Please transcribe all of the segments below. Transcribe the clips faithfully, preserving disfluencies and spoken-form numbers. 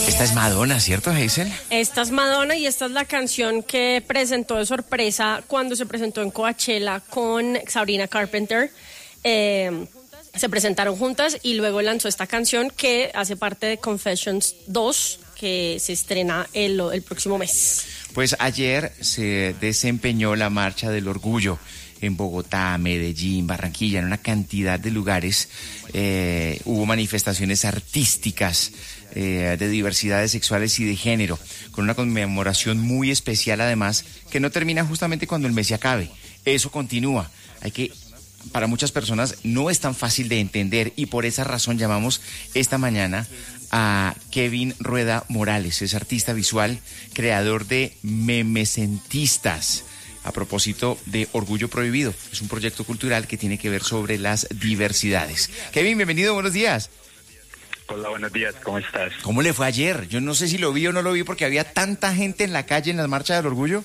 Esta es Madonna, ¿cierto, Hazel? Esta es Madonna y esta es la canción que presentó de sorpresa cuando se presentó en Coachella con Sabrina Carpenter. Eh, se presentaron juntas y luego lanzó esta canción que hace parte de Confessions dos, que se estrena el, el próximo mes. Pues ayer se desempeñó la Marcha del Orgullo en Bogotá, Medellín, Barranquilla, en una cantidad de lugares. Eh, hubo manifestaciones artísticas eh, de diversidades sexuales y de género, con una conmemoración muy especial además, que no termina justamente cuando el mes se acabe. Eso continúa. Hay que, para muchas personas no es tan fácil de entender y por esa razón llamamos esta mañana a Kevin Rueda Morales. Es artista visual, creador de Memecentistas. A propósito de Orgullo Prohibido, es un proyecto cultural que tiene que ver sobre las diversidades. Kevin, bienvenido, buenos días. Hola, buenos días, ¿cómo estás? ¿Cómo le fue ayer? Yo no sé si lo vi o no lo vi porque había tanta gente en la calle en la Marcha del Orgullo.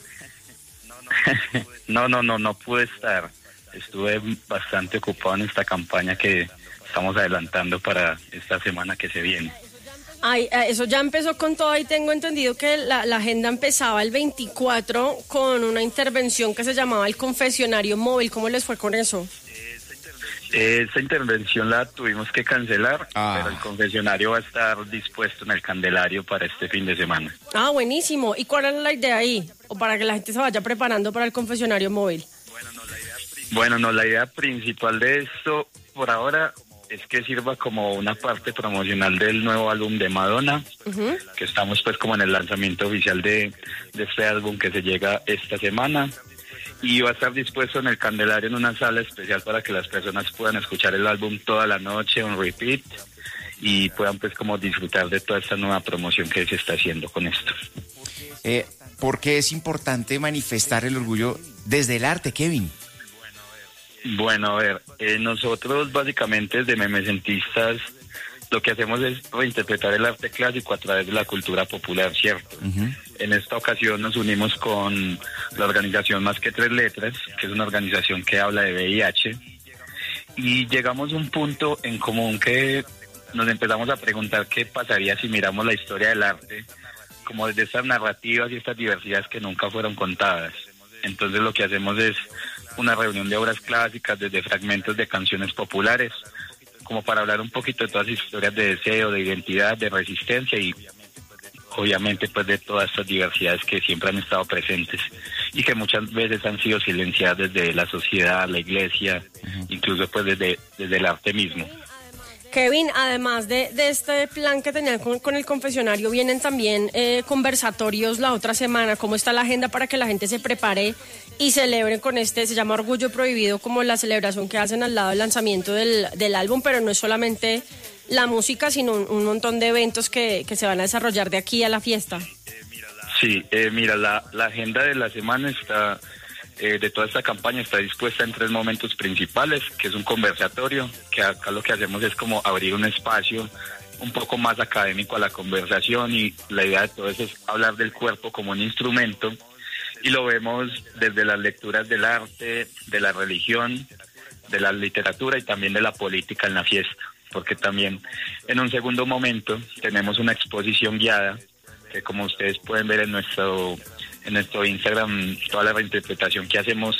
No, no, no, no pude estar. Estuve bastante ocupado en esta campaña que estamos adelantando para esta semana que se viene. Ay, eso ya empezó con todo y tengo entendido que la, la agenda empezaba el veinticuatro con una intervención que se llamaba el confesionario móvil. ¿Cómo les fue con eso? Esa intervención la tuvimos que cancelar, ah. pero el confesionario va a estar dispuesto en el Candelario para este fin de semana. Ah, buenísimo. ¿Y cuál es la idea ahí? O para que la gente se vaya preparando para el confesionario móvil. Bueno, no, la idea, bueno, no, la idea principal de esto, por ahora, es que sirva como una parte promocional del nuevo álbum de Madonna, uh-huh. que estamos pues como en el lanzamiento oficial de, de este álbum que se llega esta semana, y va a estar dispuesto en el Candelario en una sala especial para que las personas puedan escuchar el álbum toda la noche, on repeat, y puedan pues como disfrutar de toda esta nueva promoción que se está haciendo con esto. Eh, ¿Por qué es importante manifestar el orgullo desde el arte, Kevin? Bueno, a ver, eh, nosotros básicamente desde Memecentistas lo que hacemos es reinterpretar el arte clásico a través de la cultura popular, ¿cierto? Uh-huh. En esta ocasión nos unimos con la organización Más que Tres Letras, que es una organización que habla de V I H, y llegamos a un punto en común que nos empezamos a preguntar qué pasaría si miramos la historia del arte como desde estas narrativas y estas diversidades que nunca fueron contadas. Entonces lo que hacemos es una reunión de obras clásicas, desde fragmentos de canciones populares, como para hablar un poquito de todas las historias de deseo, de identidad, de resistencia y obviamente pues de todas estas diversidades que siempre han estado presentes y que muchas veces han sido silenciadas desde la sociedad, la iglesia, uh-huh. incluso pues desde, desde el arte mismo. Kevin, además de, de este plan que tenían con, con el confesionario, vienen también eh, conversatorios la otra semana. ¿Cómo está la agenda para que la gente se prepare y celebren con este? Se llama Orgullo Prohibido, como la celebración que hacen al lado del lanzamiento del, del álbum, pero no es solamente la música, sino un, un montón de eventos que, que se van a desarrollar de aquí a la fiesta. Sí, eh, mira, la, la agenda de la semana está... Eh, de toda esta campaña está dispuesta en tres momentos principales, que es un conversatorio, que acá lo que hacemos es como abrir un espacio un poco más académico a la conversación, y la idea de todo eso es hablar del cuerpo como un instrumento, y lo vemos desde las lecturas del arte, de la religión, de la literatura y también de la política en la fiesta, porque también en un segundo momento tenemos una exposición guiada, que como ustedes pueden ver en nuestro... en nuestro Instagram, toda la reinterpretación que hacemos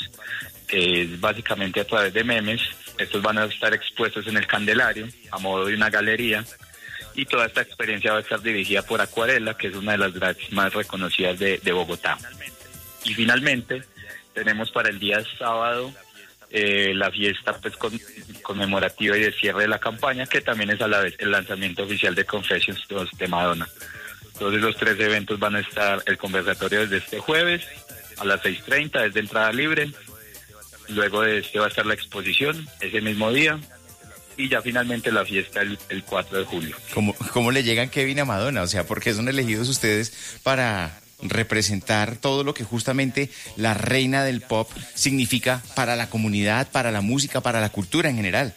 es eh, básicamente a través de memes. Estos van a estar expuestos en el Candelario a modo de una galería, y toda esta experiencia va a estar dirigida por Acuarela, que es una de las drags más reconocidas de, de Bogotá. Y finalmente tenemos para el día sábado eh, la fiesta pues con, conmemorativa y de cierre de la campaña, que también es a la vez el lanzamiento oficial de Confessions dos de Madonna. Entonces los tres eventos van a estar: el conversatorio desde este jueves a las seis treinta, es de entrada libre. Luego de este va a estar la exposición ese mismo día. Y ya finalmente la fiesta el, el cuatro de julio. ¿Cómo, ¿Cómo le llegan, Kevin, a Madonna? O sea, ¿por qué son elegidos ustedes para representar todo lo que justamente la reina del pop significa para la comunidad, para la música, para la cultura en general?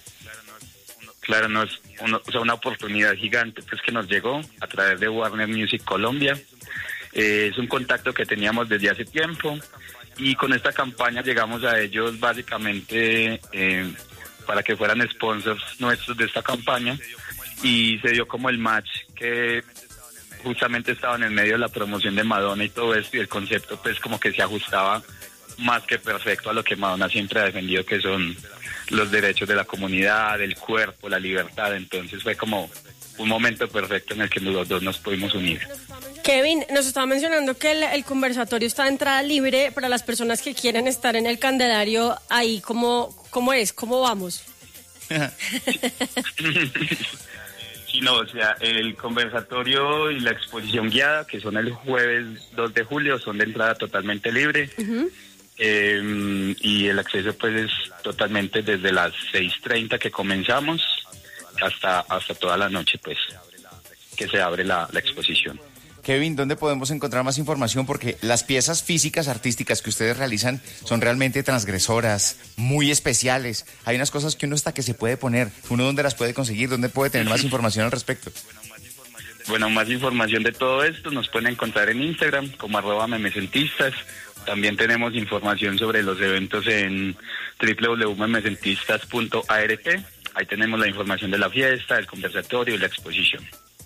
Claro, no es una, o sea, una oportunidad gigante pues que nos llegó a través de Warner Music Colombia. Eh, es un contacto que teníamos desde hace tiempo, y con esta campaña llegamos a ellos básicamente eh, para que fueran sponsors nuestros de esta campaña, y se dio como el match que justamente estaba en el medio de la promoción de Madonna y todo esto, y el concepto pues como que se ajustaba más que perfecto a lo que Madonna siempre ha defendido, que son los derechos de la comunidad, el cuerpo, la libertad. Entonces fue como un momento perfecto en el que los dos nos pudimos unir. Kevin, nos estaba mencionando que el, el conversatorio está de entrada libre para las personas que quieren estar en el Candelario. Ahí, ¿cómo, cómo es? ¿Cómo vamos? Sí, no, o sea, el conversatorio y la exposición guiada, que son el jueves dos de julio, son de entrada totalmente libre. Uh-huh. eh, y el acceso pues es totalmente desde las seis treinta que comenzamos hasta hasta toda la noche, pues, que se abre la, la exposición. Kevin, ¿dónde podemos encontrar más información? Porque las piezas físicas, artísticas que ustedes realizan son realmente transgresoras, muy especiales. Hay unas cosas que uno hasta que se puede poner. ¿Uno dónde las puede conseguir? ¿Dónde puede tener más información al respecto? Bueno, más información de todo esto nos pueden encontrar en Instagram como arroba memecentistas. También tenemos información sobre los eventos en doble u doble u doble u punto memecentistas punto a r t. Ahí tenemos la información de la fiesta, el conversatorio y la exposición.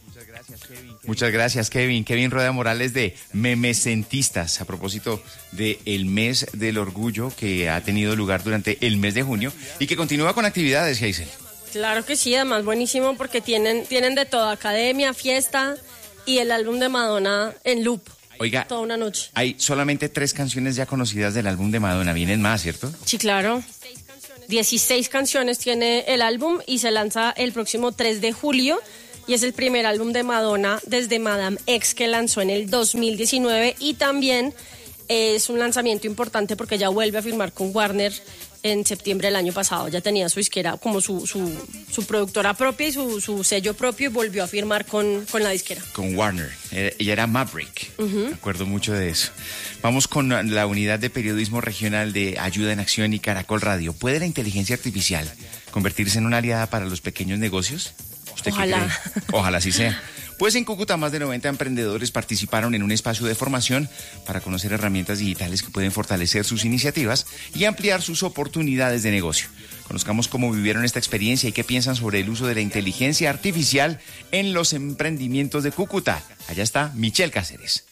Muchas gracias, Kevin. Kevin Rueda Morales de Memecentistas, a propósito del mes del orgullo que ha tenido lugar durante el mes de junio y que continúa con actividades, Hazel. Claro que sí, además buenísimo porque tienen, tienen de todo, academia, fiesta y el álbum de Madonna en loop. Oiga, toda una noche. Hay solamente tres canciones ya conocidas del álbum de Madonna, vienen más, ¿cierto? Sí, claro. dieciséis canciones tiene el álbum y se lanza el próximo tres de julio. Y es el primer álbum de Madonna desde Madame X, que lanzó en el dos mil diecinueve, y también es un lanzamiento importante porque ya vuelve a firmar con Warner en septiembre del año pasado. Ya tenía su disquera como su, su, su productora propia y su, su sello propio, y volvió a firmar con, con la disquera. Con Warner. Ella era Maverick. Uh-huh. Me acuerdo mucho de eso. Vamos con la unidad de periodismo regional de Ayuda en Acción y Caracol Radio. ¿Puede la inteligencia artificial convertirse en una aliada para los pequeños negocios? Ojalá. Ojalá así sea. Pues en Cúcuta más de noventa emprendedores participaron en un espacio de formación para conocer herramientas digitales que pueden fortalecer sus iniciativas y ampliar sus oportunidades de negocio. Conozcamos cómo vivieron esta experiencia y qué piensan sobre el uso de la inteligencia artificial en los emprendimientos de Cúcuta. Allá está Michelle Cáceres.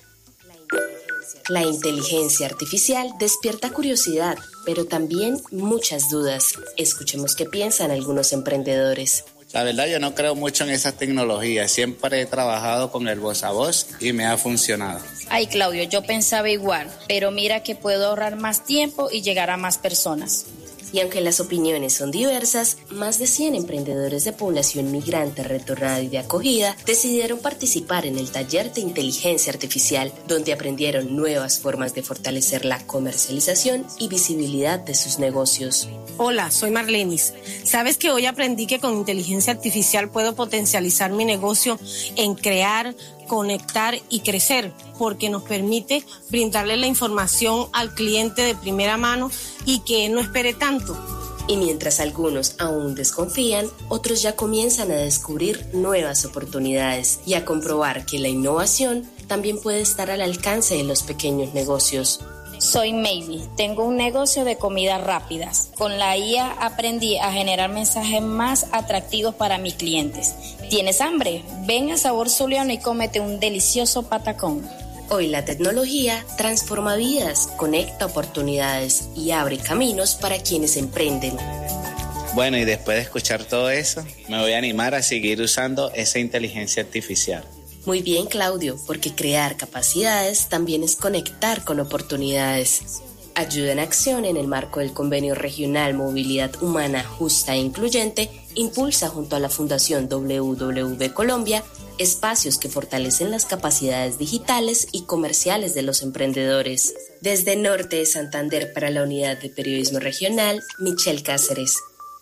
La inteligencia artificial despierta curiosidad, pero también muchas dudas. Escuchemos qué piensan algunos emprendedores. La verdad, yo no creo mucho en esas tecnologías. Siempre he trabajado con el voz a voz y me ha funcionado. Ay, Claudio, yo pensaba igual, pero mira que puedo ahorrar más tiempo y llegar a más personas. Y aunque las opiniones son diversas, más de cien emprendedores de población migrante retornada y de acogida decidieron participar en el taller de inteligencia artificial, donde aprendieron nuevas formas de fortalecer la comercialización y visibilidad de sus negocios. Hola, soy Marlenis. ¿Sabes que hoy aprendí que con inteligencia artificial puedo potencializar mi negocio en crear, conectar y crecer, porque nos permite brindarle la información al cliente de primera mano y que no espere tanto? Y mientras algunos aún desconfían, otros ya comienzan a descubrir nuevas oportunidades y a comprobar que la innovación también puede estar al alcance de los pequeños negocios. Soy Maybe, tengo un negocio de comidas rápidas. Con la I A aprendí a generar mensajes más atractivos para mis clientes. ¿Tienes hambre? Ven a Sabor Zuliano y cómete un delicioso patacón. Hoy la tecnología transforma vidas, conecta oportunidades y abre caminos para quienes emprenden. Bueno, y después de escuchar todo eso, me voy a animar a seguir usando esa inteligencia artificial. Muy bien, Claudio, porque crear capacidades también es conectar con oportunidades. Ayuda en Acción, en el marco del Convenio Regional Movilidad Humana Justa e Incluyente, impulsa junto a la Fundación doble u doble u doble u Colombia espacios que fortalecen las capacidades digitales y comerciales de los emprendedores. Desde Norte de Santander para la Unidad de Periodismo Regional, Michelle Cáceres.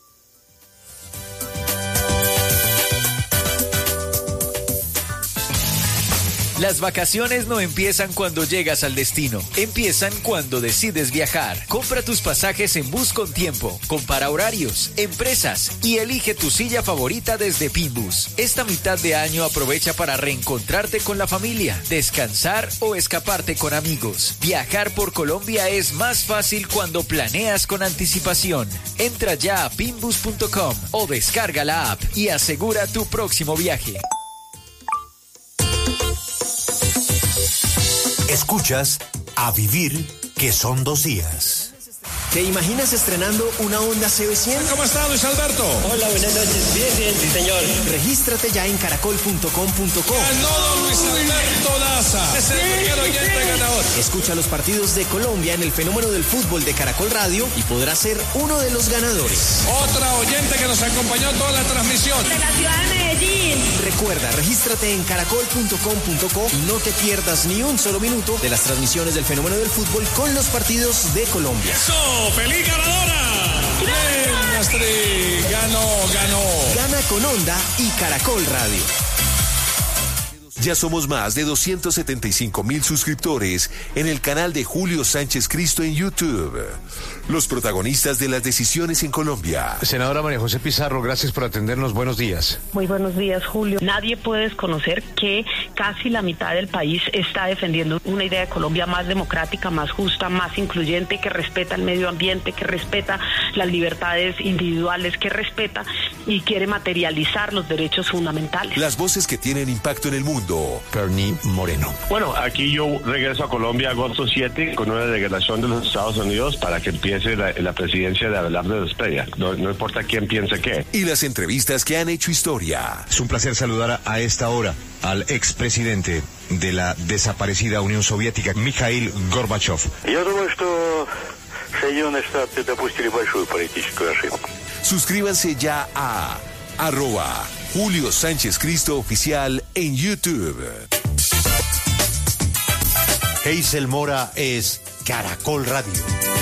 Las vacaciones no empiezan cuando llegas al destino, empiezan cuando decides viajar. Compra tus pasajes en Bus con Tiempo, compara horarios, empresas y elige tu silla favorita desde Pinbus. Esta mitad de año aprovecha para reencontrarte con la familia, descansar o escaparte con amigos. Viajar por Colombia es más fácil cuando planeas con anticipación. Entra ya a pinbus punto com o descarga la app y asegura tu próximo viaje. Escuchas A Vivir, que son dos días. ¿Te imaginas estrenando una Honda C B cien? ¿Cómo está, Luis Alberto? Hola, buenas noches. Bien, bien, sí, señor. Regístrate ya en caracol punto com punto co. Ganó Luis Alberto Daza. Es el primer oyente ganador. Escucha los partidos de Colombia en el fenómeno del fútbol de Caracol Radio y podrás ser uno de los ganadores. Otra oyente que nos acompañó toda la transmisión. De la ciudad de Medellín. Recuerda, regístrate en caracol punto com punto co y no te pierdas ni un solo minuto de las transmisiones del fenómeno del fútbol con los partidos de Colombia. ¡Eso! ¡Feliz ganadora! ¡Bien, Astrid! ¡Ganó, ganó! Gana con Honda y Caracol Radio. Ya somos más de doscientos setenta y cinco mil suscriptores en el canal de Julio Sánchez Cristo en YouTube. Los protagonistas de las decisiones en Colombia. Senadora María José Pizarro, gracias por atendernos. Buenos días. Muy buenos días, Julio. Nadie puede desconocer que casi la mitad del país está defendiendo una idea de Colombia más democrática, más justa, más incluyente, que respeta el medio ambiente, que respeta las libertades individuales, que respeta y quiere materializar los derechos fundamentales. Las voces que tienen impacto en el mundo. Bernie Moreno. Bueno, aquí yo regreso a Colombia agosto siete con una delegación de los Estados Unidos para que empiece La, la presidencia de Abelardo Despella. No, no importa quién piense qué. Y las entrevistas que han hecho historia. Es un placer saludar a esta hora al expresidente de la desaparecida Unión Soviética, Mikhail Gorbachev. Я думаю, что Соединенные Штаты допустили большую политическую ошибку. Suscríbanse ya a arroba Julio Sánchez Cristo Oficial en YouTube. Hazel Mora es Caracol Radio.